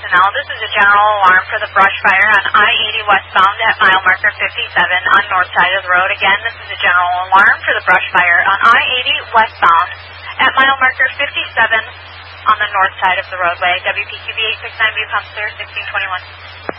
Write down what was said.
personnel. This is a general alarm for the brush fire on I-80 westbound at mile marker 57 on north side of the road. Again, this is a general alarm for the brush fire on I-80 westbound at mile marker 57 on the north side of the roadway. WPQB 869, view comes clear, 1621.